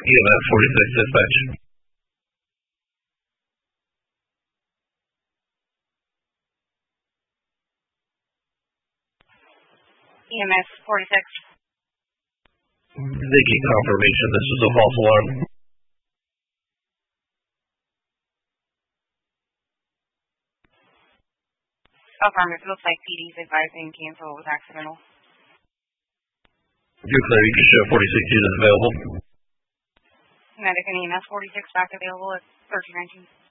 EMS 46 dispatch. EMS 46. Making confirmation this is a false alarm. Affirmative. Looks like PD's advising cancel was accidental. You're clear. You can show 46 units available. Medic and EMS 46 back available at 1319.